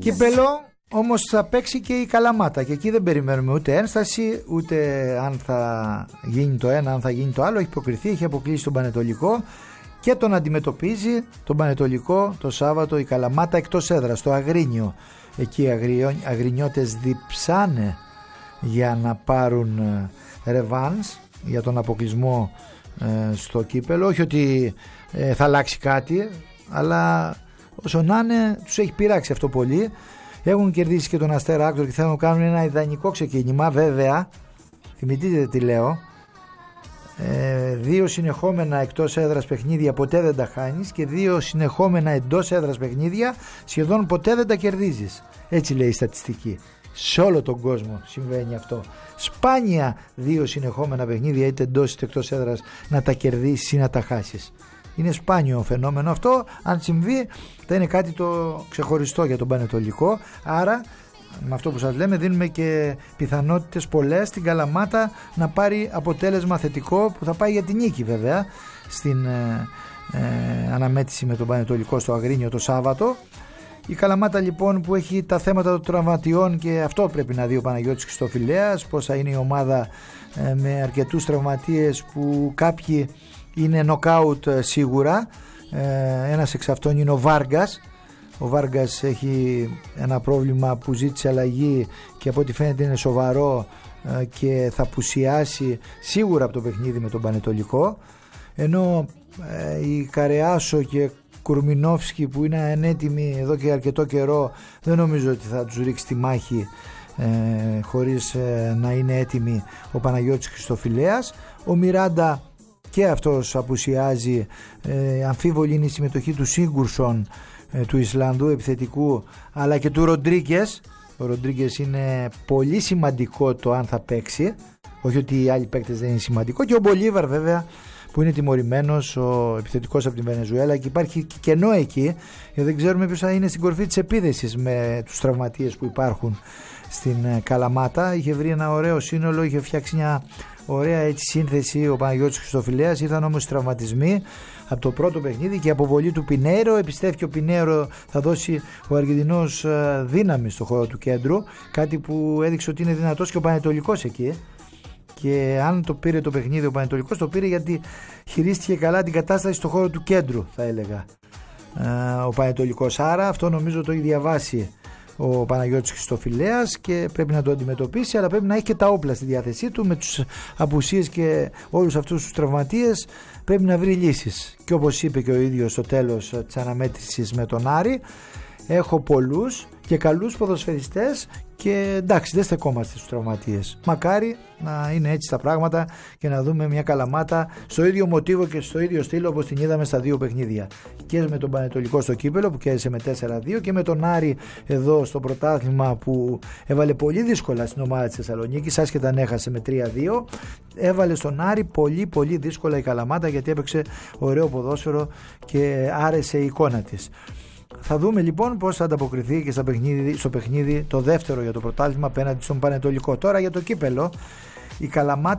Κύπελο όμως θα παίξει και η Καλαμάτα και εκεί δεν περιμένουμε ούτε ένσταση ούτε αν θα γίνει το ένα, αν θα γίνει το άλλο. Έχει προκριθεί, έχει αποκλείσει τον Πανετολικό και τον αντιμετωπίζει τον Πανετολικό το Σάββατο η Καλαμάτα εκτός έδρας, στο Αγρίνιο. Εκεί οι Αγρινιώτες διψάνε για να πάρουν ρεβάνς για τον αποκλεισμό στο κύπελο. Όχι ότι θα αλλάξει κάτι, αλλά όσο να είναι τους έχει πειράξει αυτό πολύ. Έχουν κερδίσει και τον Αστέρα Άκτορ και θέλουν να κάνουν ένα ιδανικό ξεκίνημα. Βέβαια, θυμηθείτε τι λέω, 2 συνεχόμενα εκτός έδρας παιχνίδια ποτέ δεν τα χάνεις και 2 συνεχόμενα εντός έδρας παιχνίδια σχεδόν ποτέ δεν τα κερδίζεις. Έτσι λέει η στατιστική. Σε όλο τον κόσμο συμβαίνει αυτό. Σπάνια 2 συνεχόμενα παιχνίδια είτε εντός είτε εκτός έδρας να τα κερδίσεις ή να τα χάσεις. Είναι σπάνιο φαινόμενο αυτό. Αν συμβεί θα είναι κάτι το ξεχωριστό για τον Πανετολικό. Άρα με αυτό που σας λέμε δίνουμε και πιθανότητες πολλές στην Καλαμάτα να πάρει αποτέλεσμα θετικό που θα πάει για την νίκη βέβαια στην αναμέτρηση με τον Πανετολικό στο Αγρίνιο το Σάββατο. Η Καλαμάτα λοιπόν που έχει τα θέματα των τραυματιών και αυτό πρέπει να δει ο Παναγιώτης Χριστοφυλέας, πως θα είναι η ομάδα με αρκετούς τραυματίες που κάποιοι είναι νοκάουτ σίγουρα. Ένας εξ αυτών είναι ο Βάργκας. Ο Βάργκας έχει ένα πρόβλημα που ζήτησε αλλαγή και από ό,τι φαίνεται είναι σοβαρό και θα απουσιάσει σίγουρα από το παιχνίδι με τον Πανετολικό, ενώ η Καρεάσο και Κουρμινόφσκι που είναι ανέτοιμοι εδώ και αρκετό καιρό δεν νομίζω ότι θα τους ρίξει τη μάχη χωρίς να είναι έτοιμοι ο Παναγιώτης Χριστοφυλέας. Ο Μιράντα και αυτός απουσιάζει, αμφίβολη είναι η συμμετοχή του Σίγκουρσον του Ισλανδού επιθετικού αλλά και του Ροντρίγκες. Ο Ροντρίγκες είναι πολύ σημαντικό το αν θα παίξει, όχι ότι οι άλλοι παίκτες δεν είναι σημαντικό, και ο Μπολίβαρ βέβαια που είναι τιμωρημένος, ο επιθετικός από την Βενεζουέλα, και υπάρχει και κενό εκεί γιατί δεν ξέρουμε ποιος θα είναι στην κορφή της επίδεσης με τους τραυματίες που υπάρχουν στην Καλαμάτα. Είχε βρει ένα ωραίο σύνολο, είχε φτιάξει μια ωραία έτσι σύνθεση ο Παναγιώτης Χριστοφυλέας. Ήρθαν όμως οι τραυματισμοί από το πρώτο παιχνίδι και η αποβολή του Πινέιρο. Επιστρέφει και ο Πινέιρο, θα δώσει ο Αργεντινός δύναμη στο χώρο του κέντρου, κάτι που έδειξε ότι είναι δυνατός και ο Πανετολικός εκεί. Και αν το πήρε το παιχνίδι ο Πανετολικός, το πήρε γιατί χειρίστηκε καλά την κατάσταση στο χώρο του κέντρου, θα έλεγα, ο Πανετολικός. Άρα αυτό νομίζω το έχει διαβάσει ο Παναγιώτης Χριστοφυλέας και πρέπει να το αντιμετωπίσει, αλλά πρέπει να έχει και τα όπλα στη διάθεσή του. Με τους απουσίες και όλους αυτούς τους τραυματίες πρέπει να βρει λύσεις. Και όπως είπε και ο ίδιος στο τέλος της αναμέτρησης με τον Άρη, έχω πολλούς και καλούς ποδοσφαιριστές και εντάξει, δεν στεκόμαστε στους τραυματίες. Μακάρι να είναι έτσι τα πράγματα και να δούμε μια Καλαμάτα στο ίδιο μοτίβο και στο ίδιο στήλο όπως την είδαμε στα 2 παιχνίδια. Και με τον Πανετολικό στο κύπελο που κέρδισε με 4-2 και με τον Άρη εδώ στο πρωτάθλημα που έβαλε πολύ δύσκολα στην ομάδα της Θεσσαλονίκης, άσχετα αν έχασε με 3-2. Έβαλε στον Άρη πολύ δύσκολα η Καλαμάτα γιατί έπαιξε ωραίο ποδόσφαιρο και άρεσε η εικόνα της. Θα δούμε λοιπόν πώς θα ανταποκριθεί και στο παιχνίδι το δεύτερο για το πρωτάθλημα απέναντι στον Πανετολικό. Τώρα για το κύπελο, η Καλαμάτα